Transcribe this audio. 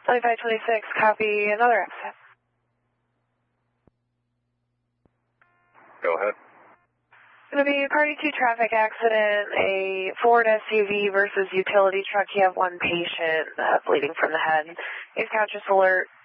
2526, copy another accident. Go ahead. Going to be a party to traffic accident, a Ford SUV versus utility truck. You have one patient bleeding from the head. He's conscious alert.